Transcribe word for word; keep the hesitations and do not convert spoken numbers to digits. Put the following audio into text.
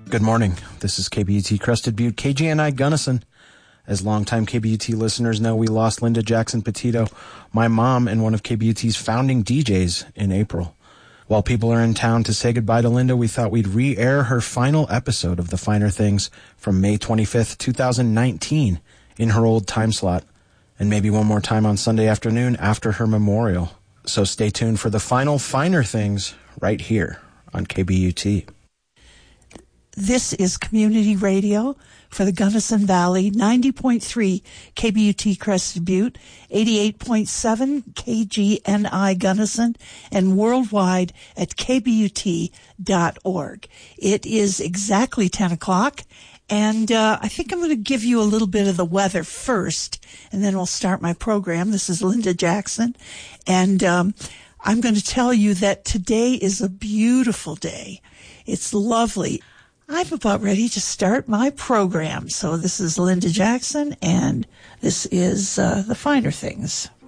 Good morning. This is K B U T Crested Butte, K G N I Gunnison. As longtime K B U T listeners know, we lost Linda Jackson Petito, my mom and one of K B U T's founding D Js, in April. While people are in town to say goodbye to Linda, we thought we'd re-air her final episode of The Finer Things from May twenty-fifth, twenty nineteen in her old time slot, and maybe one more time on Sunday afternoon after her memorial. So stay tuned for the final Finer Things right here on K B U T. This is Community Radio for the Gunnison Valley, ninety point three K B U T Crested Butte, eighty-eight point seven K G N I Gunnison, and worldwide at k b u t dot org. It is exactly ten o'clock, and uh, I think I'm going to give you a little bit of the weather first, and then we'll start my program. This is Linda Jackson, and um, I'm going to tell you that today is a beautiful day. It's lovely. I'm about ready to start my program. So this is Linda Jackson, and this is uh, The Finer Things.